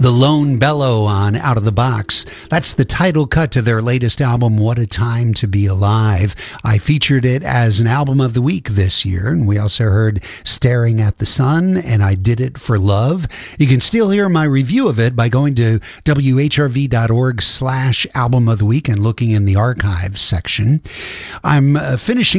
The Lone Bellow on Out of the Box. That's the title cut to their latest album, What a Time to Be Alive. I featured it as an album of the week this year, and we also heard Staring at the Sun and I Did It for Love. You can still hear my review of it by going to whrv.org/album of the week and looking in the archives section. I'm finishing